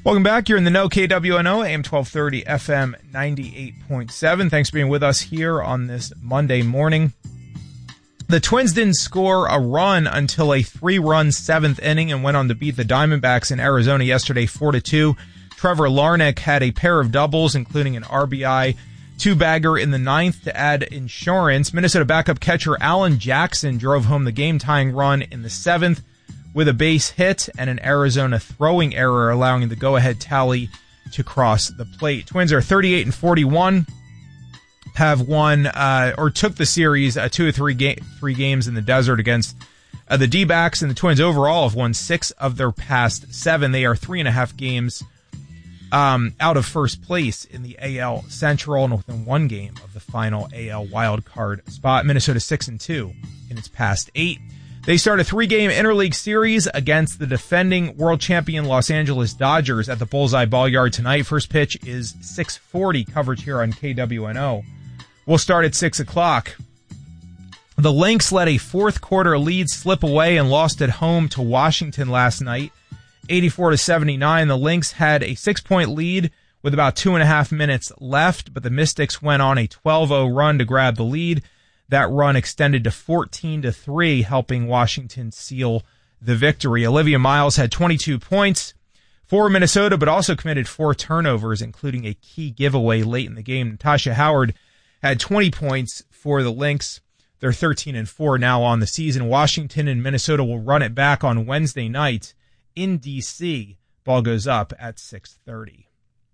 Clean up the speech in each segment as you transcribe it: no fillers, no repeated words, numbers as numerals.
Welcome back. You're in the know, KWNO, AM 1230, FM 98.7. Thanks for being with us here on this Monday morning. The Twins didn't score a run until a 3-run seventh inning and went on to beat the Diamondbacks in Arizona yesterday 4-2. Trevor Larnach had a pair of doubles, including an RBI two-bagger in the ninth to add insurance. Minnesota backup catcher Alan Jackson drove home the game-tying run in the seventh with a base hit and an Arizona throwing error, allowing the go-ahead tally to cross the plate. Twins are 38-41, have won or took the series 2 or 3 games in the desert against the D-backs, and the Twins overall have won 6 of their past 7. They are 3.5 games out of first place in the AL Central and within 1 game of the final AL wildcard spot. Minnesota 6-2 in its past 8. They start a 3-game interleague series against the defending world champion Los Angeles Dodgers at the Bullseye Ball Yard tonight. First pitch is 6:40, coverage here on KWNO. We'll start at 6 o'clock. The Lynx let a fourth quarter lead slip away and lost at home to Washington last night, 84-79. The Lynx had a 6-point lead with about 2.5 minutes left, but the Mystics went on a 12-0 run to grab the lead. That run extended to 14-3, helping Washington seal the victory. Olivia Miles had 22 points for Minnesota, but also committed 4 turnovers, including a key giveaway late in the game. Natasha Howard had 20 points for the Lynx. They're 13-4 now on the season. Washington and Minnesota will run it back on Wednesday night in D.C. Ball goes up at 6:30.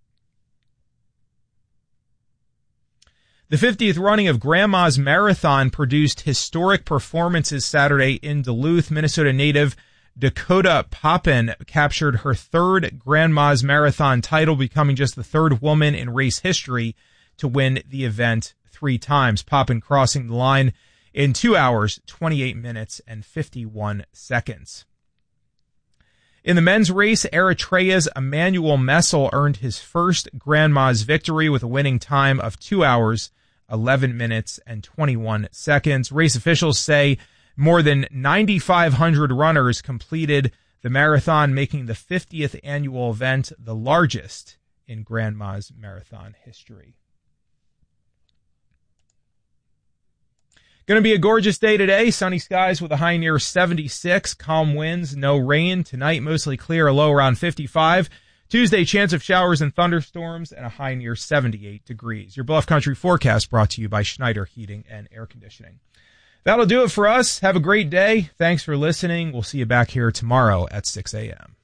The 50th running of Grandma's Marathon produced historic performances Saturday in Duluth. Minnesota native Dakota Poppin captured her 3rd Grandma's Marathon title, becoming just the 3rd woman in race history to win the event 3 times. Poppin crossing the line in 2 hours, 28 minutes, and 51 seconds. In the men's race, Eritrea's Emmanuel Messel earned his first Grandma's victory with a winning time of 2 hours, 11 minutes, and 21 seconds. Race officials say more than 9,500 runners completed the marathon, making the 50th annual event the largest in Grandma's Marathon history. Going to be a gorgeous day today. Sunny skies with a high near 76. Calm winds, no rain. Tonight, mostly clear, a low around 55. Tuesday, chance of showers and thunderstorms and a high near 78 degrees. Your Bluff Country forecast brought to you by Schneider Heating and Air Conditioning. That'll do it for us. Have a great day. Thanks for listening. We'll see you back here tomorrow at 6 a.m.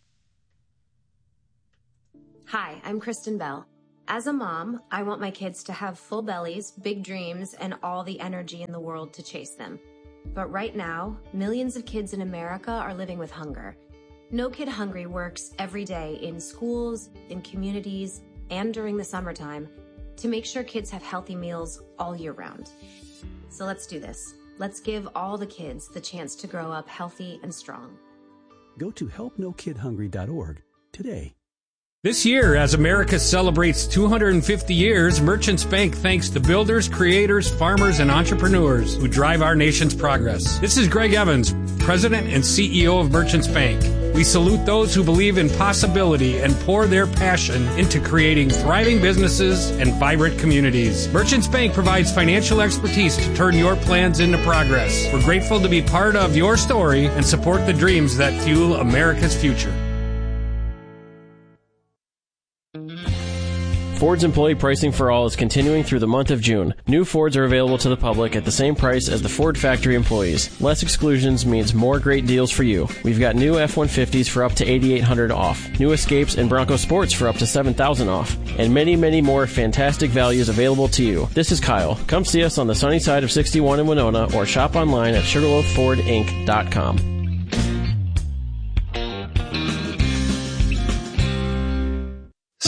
Hi, I'm Kristen Bell. As a mom, I want my kids to have full bellies, big dreams, and all the energy in the world to chase them. But right now, millions of kids in America are living with hunger. No Kid Hungry works every day in schools, in communities, and during the summertime to make sure kids have healthy meals all year round. So let's do this. Let's give all the kids the chance to grow up healthy and strong. Go to helpnokidhungry.org today. This year, as America celebrates 250 years, Merchants Bank thanks the builders, creators, farmers, and entrepreneurs who drive our nation's progress. This is Greg Evans, President and CEO of Merchants Bank. We salute those who believe in possibility and pour their passion into creating thriving businesses and vibrant communities. Merchants Bank provides financial expertise to turn your plans into progress. We're grateful to be part of your story and support the dreams that fuel America's future. Ford's employee pricing for all is continuing through the month of June. New Fords are available to the public at the same price as the Ford factory employees. Less exclusions means more great deals for you. We've got new F-150s for up to $8,800 off, new Escapes and Bronco Sports for up to $7,000 off, and many, many more fantastic values available to you. This is Kyle. Come see us on the sunny side of 61 in Winona or shop online at SugarloafFordInc.com.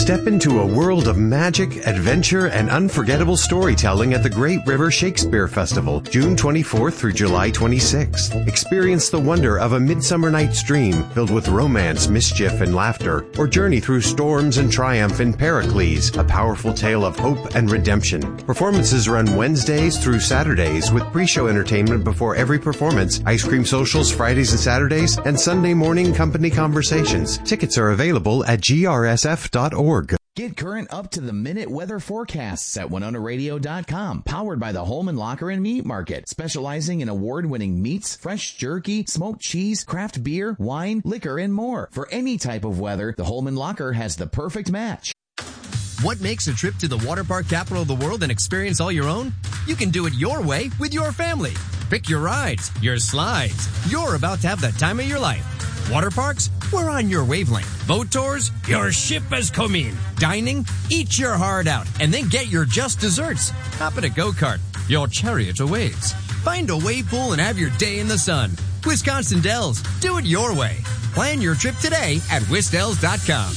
Step into a world of magic, adventure, and unforgettable storytelling at the Great River Shakespeare Festival, June 24th through July 26th. Experience the wonder of A Midsummer Night's Dream, filled with romance, mischief, and laughter, or journey through storms and triumph in Pericles, a powerful tale of hope and redemption. Performances run Wednesdays through Saturdays with pre-show entertainment before every performance, ice cream socials Fridays and Saturdays, and Sunday morning company conversations. Tickets are available at grsf.org. Get current up-to-the-minute weather forecasts at WinonaRadio.com. Powered by the Holman Locker and Meat Market, specializing in award-winning meats, fresh jerky, smoked cheese, craft beer, wine, liquor, and more. For any type of weather, the Holman Locker has the perfect match. What makes a trip to the water park capital of the world an experience all your own? You can do it your way with your family. Pick your rides, your slides. You're about to have the time of your life. Water parks? We're on your wavelength. Boat tours? Your ship has come in. Dining? Eat your heart out and then get your just desserts. Hop in a go-kart. Your chariot awaits. Find a wave pool and have your day in the sun. Wisconsin Dells. Do it your way. Plan your trip today at wisdells.com.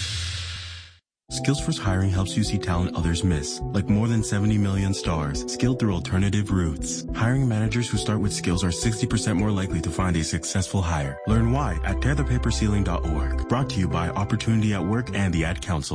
Skillsforce Hiring helps you see talent others miss, like more than 70 million stars, skilled through alternative routes. Hiring managers who start with skills are 60% more likely to find a successful hire. Learn why at tearthepaperceiling.org. Brought to you by Opportunity at Work and the Ad Council.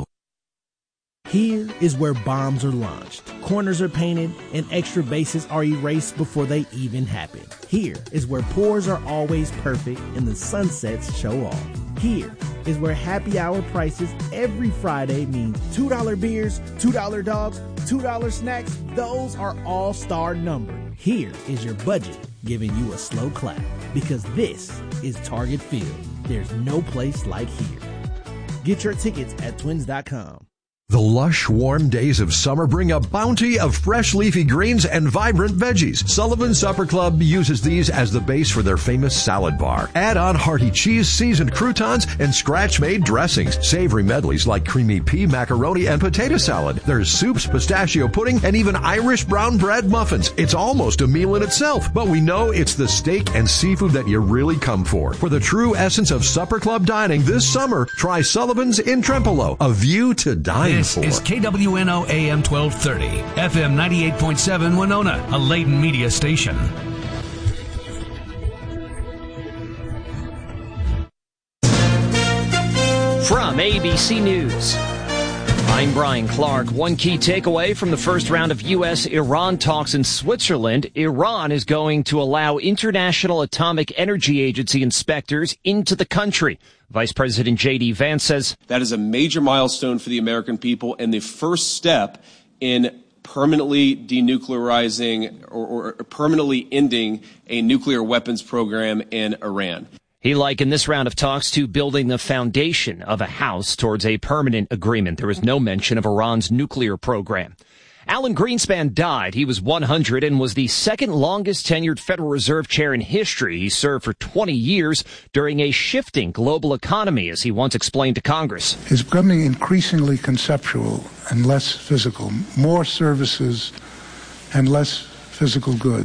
Here is where bombs are launched, corners are painted, and extra bases are erased before they even happen. Here is where pours are always perfect and the sunsets show off. Here is where happy hour prices every Friday mean $2 beers, $2 dogs, $2 snacks. Those are all star numbered. Here is your budget giving you a slow clap, because this is Target Field. There's no place like here. Get your tickets at twins.com. The lush, warm days of summer bring a bounty of fresh leafy greens and vibrant veggies. Sullivan Supper Club uses these as the base for their famous salad bar. Add on hearty cheese, seasoned croutons, and scratch-made dressings. Savory medleys like creamy pea, macaroni, and potato salad. There's soups, pistachio pudding, and even Irish brown bread muffins. It's almost a meal in itself, but we know it's the steak and seafood that you really come for. For the true essence of Supper Club dining this summer, try Sullivan's in Trempealeau, a view to dine. This is KWNO AM 1230, FM 98.7 Winona, a Layton media station. From ABC News, I'm Brian Clark. One key takeaway from the first round of U.S.-Iran talks in Switzerland: Iran is going to allow International Atomic Energy Agency inspectors into the country. Vice President J.D. Vance says that is a major milestone for the American people and the first step in permanently denuclearizing or permanently ending a nuclear weapons program in Iran. He likened this round of talks to building the foundation of a house towards a permanent agreement. There was no mention of Iran's nuclear program. Alan Greenspan died. He was 100 and was the second longest tenured Federal Reserve chair in history. He served for 20 years during a shifting global economy, as he once explained to Congress. It's becoming increasingly conceptual and less physical, more services and less physical goods.